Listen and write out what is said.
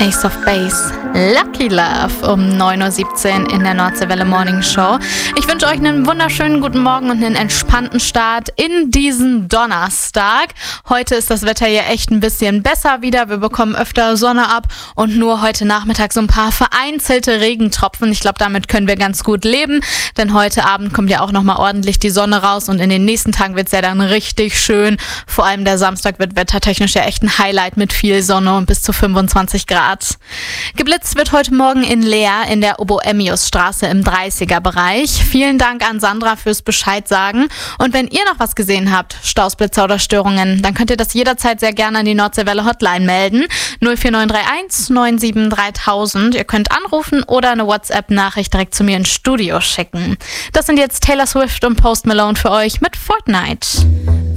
Ace of Base, Lucky Love um 9.17 Uhr in der Nordseewelle Morning Show. Ich wünsche euch einen wunderschönen guten Morgen und einen entspannten Start in diesen Donnerstag. Heute ist das Wetter ja echt ein bisschen besser wieder. Wir bekommen öfter Sonne ab und nur heute Nachmittag so ein paar vereinzelte Regentropfen. Ich glaube, damit können wir ganz gut leben, denn heute Abend kommt ja auch nochmal ordentlich die Sonne raus und in den nächsten Tagen wird es ja dann richtig schön. Vor allem der Samstag wird wettertechnisch ja echt ein Highlight mit viel Sonne und bis zu 25 Grad. Geblitzt wird heute Morgen in Leer in der Oboemiusstraße im 30er-Bereich. Vielen Dank an Sandra fürs Bescheid sagen. Und wenn ihr noch was gesehen habt, Staus, Blitzer oder Störungen, dann könnt ihr das jederzeit sehr gerne an die Nordseewelle Hotline melden. 04931 97 3000. Ihr könnt anrufen oder eine WhatsApp-Nachricht direkt zu mir ins Studio schicken. Das sind jetzt Taylor Swift und Post Malone für euch mit Fortnite.